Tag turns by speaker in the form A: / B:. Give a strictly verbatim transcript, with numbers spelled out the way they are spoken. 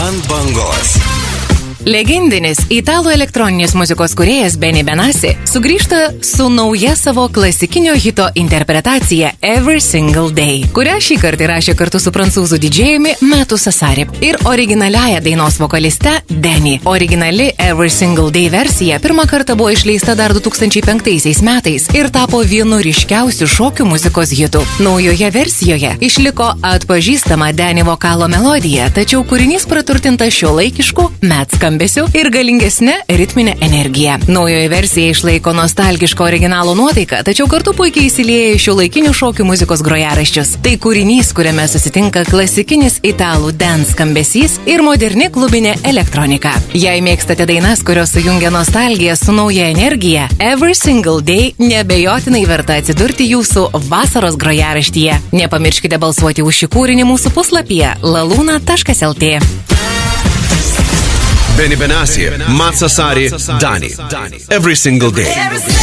A: Ant bangos.
B: Legendinis italų elektroninės muzikos kūrėjas Benny Benassi sugrįžta su nauja savo klasikinio hito interpretacija Every Single Day, kurią šį kartą įrašė kartu su prancūzų didžėjumi Matu Sassari ir originaliaja dainos vokaliste Danny. Originali Every Single Day versija pirmą kartą buvo išleista dar du tūkstančiai penktaisiais metais ir tapo vienu ryškiausių šokių muzikos hitų. Naujoje versijoje išliko atpažįstama Danny vokalo melodija, tačiau kūrinys praturtintas šiuolaikišku Mat skambesiu ir galingesnė ritminė energija. Naujoje versija išlaiko nostalgiško originalo nuotaiką, tačiau kartu puikiai įsilieja į šiuolaikinių šokių muzikos grojaraščius. Tai kūrinys, kuriame susitinka klasikinis italų dance skambesys ir moderni klubinė elektronika. Jei mėgstate dainas, kurios sujungia nostalgiją su nauja energija, Every Single Day neabejotinai verta atsidurti jūsų vasaros grojaraštyje. Nepamirškite balsuoti už šį kūrinį mūsų puslapyje laluna taškas lt.
A: Benny Benassi, Mat Sassari, Danny. Every Single Day.